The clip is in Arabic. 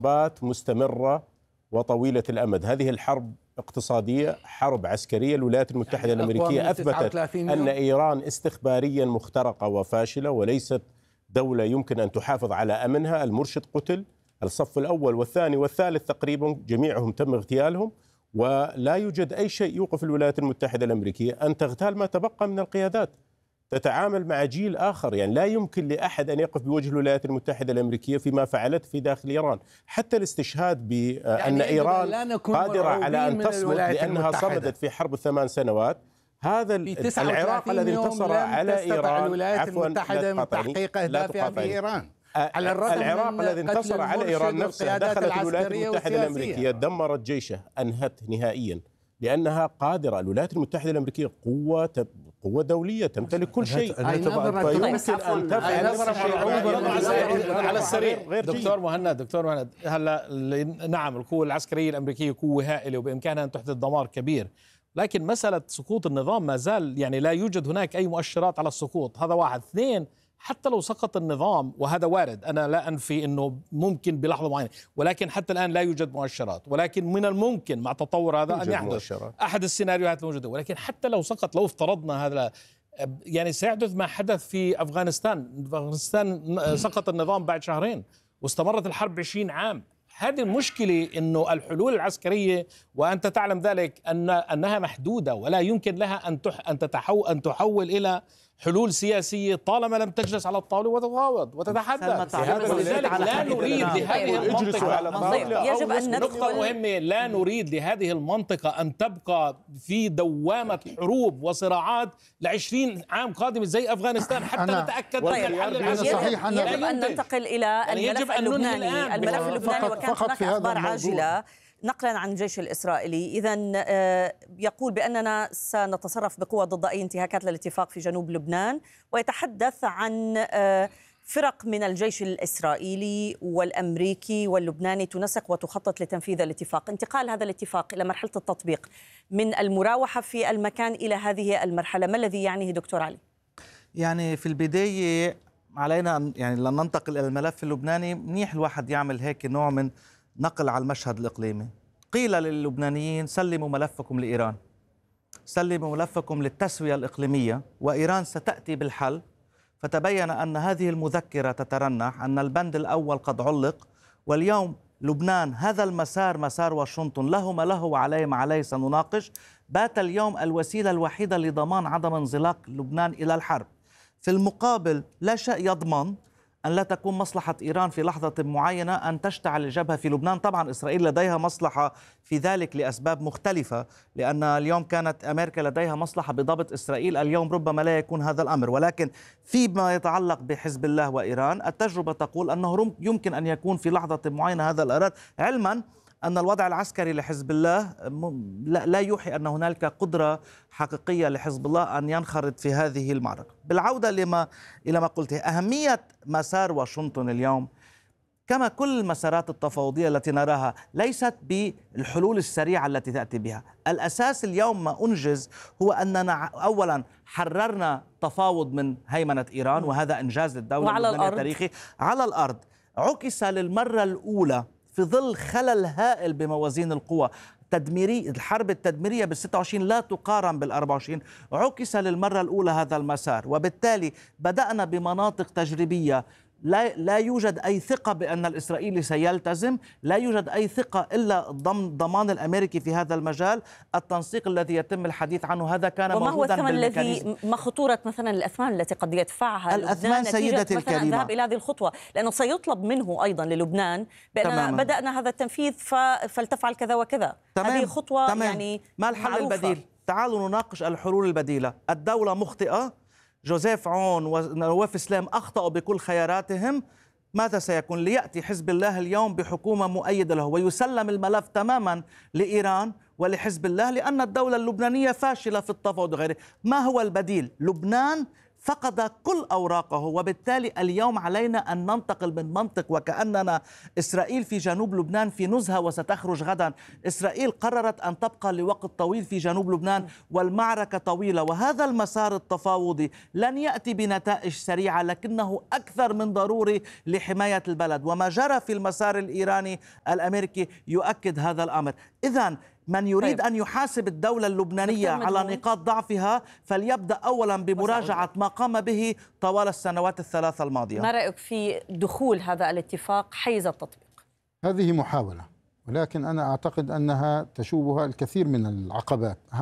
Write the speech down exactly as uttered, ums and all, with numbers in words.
حربات مستمرة وطويلة الأمد. هذه الحرب اقتصادية، حرب عسكرية. الولايات المتحدة يعني الأمريكية أثبتت أن إيران استخباريا مخترقة وفاشلة وليست دولة يمكن أن تحافظ على أمنها. المرشد قتل، الصف الأول والثاني والثالث تقريبا جميعهم تم اغتيالهم، ولا يوجد أي شيء يوقف الولايات المتحدة الأمريكية أن تغتال ما تبقى من القيادات، تتعامل مع جيل آخر. يعني لا يمكن لأحد أن يقف بوجه الولايات المتحدة الأمريكية فيما فعلت في داخل إيران. حتى الاستشهاد بأن يعني إيران قادرة على أن تصمد لأنها صمدت في حرب الثمان سنوات. هذا العراق الذي انتصر على إيران، الولايات المتحدة من تحقيق أهدافها في إيران، على الرغم العراق الذي انتصر على إيران نفسها دخلت الولايات المتحدة الأمريكية، دمرت جيشه، أنهت نهائيا، لأنها قادرة. الولايات المتحدة الأمريكية قوة قوة دولية تمتلك كل شيء. يمكن أن تفعل على السريع. دكتور مهند دكتور مهند هلا نعم القوة العسكرية الأمريكية قوة هائلة وبإمكانها أن تحدث دمار كبير، لكن مسألة سقوط النظام ما زال يعني لا يوجد هناك أي مؤشرات على السقوط. هذا واحد. اثنين، حتى لو سقط النظام، وهذا وارد، أنا لا أنفي أنه ممكن بلحظة معينة، ولكن حتى الآن لا يوجد مؤشرات، ولكن من الممكن مع تطور هذا أن يحدث مؤشرات. أحد السيناريوهات الموجودة. ولكن حتى لو سقط، لو افترضنا هذا، يعني سيحدث ما حدث في أفغانستان. أفغانستان سقط النظام بعد شهرين واستمرت الحرب عشرين عام. هذه المشكلة، أنه الحلول العسكرية وأنت تعلم ذلك أن أنها محدودة ولا يمكن لها أن أن تتحول أن تحول إلى حلول سياسية طالما لم تجلس على الطاولة وتتفاوض وتتحدث. ولذلك لا نريد لهذه المنطقة، يجب أن نقطة مهمة، لا نريد لهذه المنطقة أن تبقى في دوامة حروب وصراعات لعشرين عام قادمة زي أفغانستان حتى نتأكد من الحل العسكري. يجب أن ننتقل إلى الملف اللبناني. الملف اللبناني وكانت هناك أخبار عاجلة نقلا عن الجيش الإسرائيلي. إذن يقول بأننا سنتصرف بقوة ضد أي انتهاكات للاتفاق في جنوب لبنان، ويتحدث عن فرق من الجيش الإسرائيلي والأمريكي واللبناني تنسق وتخطط لتنفيذ الاتفاق. انتقال هذا الاتفاق إلى مرحلة التطبيق من المراوحة في المكان إلى هذه المرحلة، ما الذي يعنيه دكتور علي؟ يعني في البداية علينا يعني لن ننتقل إلى الملف اللبناني، منيح الواحد يعمل هيك نوع من نقل على المشهد الإقليمي. قيل للبنانيين سلموا ملفكم لإيران، سلموا ملفكم للتسوية الإقليمية وإيران ستأتي بالحل. فتبين أن هذه المذكرة تترنح أن البند الأول قد علق، واليوم لبنان هذا المسار مسار واشنطن، له ما له وعليه ما عليه سنناقش. بات اليوم الوسيلة الوحيدة لضمان عدم انزلاق لبنان إلى الحرب. في المقابل لا شيء يضمن أن لا تكون مصلحة إيران في لحظة معينة أن تشتعل الجبهة في لبنان. طبعا إسرائيل لديها مصلحة في ذلك لأسباب مختلفة، لأن اليوم كانت أمريكا لديها مصلحة بضبط إسرائيل، اليوم ربما لا يكون هذا الأمر. ولكن فيما يتعلق بحزب الله وإيران، التجربة تقول أنه يمكن أن يكون في لحظة معينة هذا الإرادة، علما أن الوضع العسكري لحزب الله لا يوحي أن هنالك قدرة حقيقية لحزب الله أن ينخرط في هذه المعركة. بالعودة لما إلى ما قلته، أهمية مسار واشنطن اليوم كما كل المسارات التفاوضية التي نراها ليست بالحلول السريعة التي تأتي بها. الأساس اليوم ما أنجز هو أننا أولا حررنا تفاوض من هيمنة إيران، وهذا إنجاز للدولة اللبنانية التاريخي. على الأرض عكس للمرة الأولى في ظل خلل هائل بموازين القوى تدميري، الحرب التدميرية بالستة وعشرين لا تقارن بالأربعة وعشرين، عكس للمرة الأولى هذا المسار. وبالتالي بدأنا بمناطق تجريبية لا لا يوجد أي ثقة بأن الإسرائيلي سيلتزم، لا يوجد أي ثقة إلا ضمن ضمان الأمريكي في هذا المجال. التنسيق الذي يتم الحديث عنه هذا كان موجودا. وما هو الثمن الذي، ما خطورة مثلا الأثمان التي قد يدفعها الأثمان سيدتي الكريمة الذهاب إلى هذه الخطوة؟ لأنه سيطلب منه أيضا للبنان بأن بدأنا هذا التنفيذ فلتفعل كذا وكذا. تمام. هذه خطوة تمام. يعني ما الحل معروفة. البديل؟ تعالوا نناقش الحلول البديلة. الدولة مخطئة، جوزيف عون ونواف سلام أخطأوا بكل خياراتهم. ماذا سيكون؟ ليأتي حزب الله اليوم بحكومة مؤيدة له ويسلم الملف تماما لإيران ولحزب الله، لأن الدولة اللبنانية فاشلة في التفاوض وغيره. ما هو البديل؟ لبنان فقد كل أوراقه، وبالتالي اليوم علينا أن ننتقل من منطق وكأننا إسرائيل في جنوب لبنان في نزهة وستخرج غدا. إسرائيل قررت أن تبقى لوقت طويل في جنوب لبنان والمعركة طويلة، وهذا المسار التفاوضي لن يأتي بنتائج سريعة، لكنه أكثر من ضروري لحماية البلد. وما جرى في المسار الإيراني الأمريكي يؤكد هذا الأمر. إذن من يريد طيب. أن يحاسب الدولة اللبنانية على نقاط ضعفها فليبدأ أولا بمراجعة ما قام به طوال السنوات الثلاثة الماضية. ما رأيك في دخول هذا الاتفاق حيز التطبيق؟ هذه محاولة، ولكن أنا أعتقد أنها تشوبها الكثير من العقبات.